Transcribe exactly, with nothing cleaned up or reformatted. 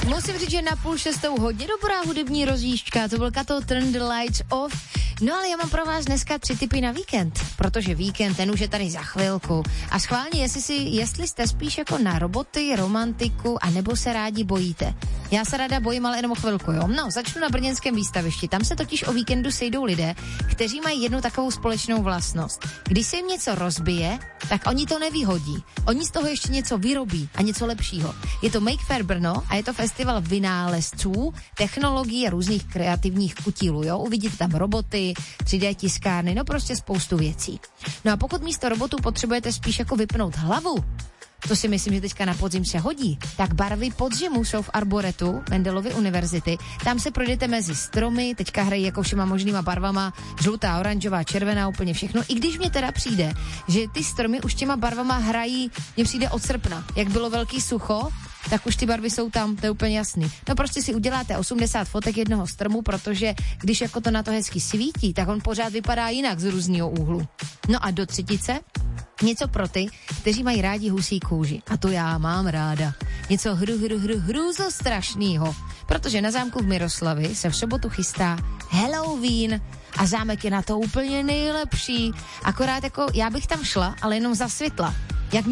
Musím říct, že na půl šestou hodně dobrá hudební rozjížďka, to byl Kato Turn the Lights Off. No ale já mám pro vás dneska tři tipy na víkend, protože víkend, ten už je tady za chvilku. A schválně, jestli, si, jestli jste spíš jako na roboty, romantiku, anebo se rádi bojíte. Já se ráda bojím, ale jenom chvilku, jo. No, začnu na brněnském výstavišti. Tam se totiž o víkendu sejdou lidé, kteří mají jednu takovou společnou vlastnost. Když se jim něco rozbije, tak oni to nevyhodí. Oni z toho ještě něco vyrobí a něco lepšího. Je to Make Fair Brno a je to festival vynálezců, technologií a různých kreativních kutílů, jo. Uvidíte tam roboty, tři dé tiskárny, no prostě spoustu věcí. No a pokud místo robotů potřebujete spíš jako vypnout hlavu, to si myslím, že teďka na podzim se hodí, tak barvy podzimu jsou v Arboretu Mendelovy univerzity. Tam se projdete mezi stromy, teďka hrají jako všema možnýma barvama, žlutá, oranžová, červená, úplně všechno. I když mě teda přijde, že ty stromy už těma barvama hrají, mně přijde od srpna. Jak bylo velký sucho, tak už ty barvy jsou tam, to je úplně jasný. No prostě si uděláte osmdesát fotek jednoho stromu, protože když jako to na to hezky svítí, tak on pořád vypadá jinak z různýho úhlu. No a do třetice něco pro ty, kteří mají rádi husí kůži. A to já mám ráda. Něco hru, hru, hru, hrůzo strašnýho. Protože na zámku v Miroslavi se v sobotu chystá Halloween a zámek je na to úplně nejlepší. Akorát jako já bych tam šla, ale jenom za světla.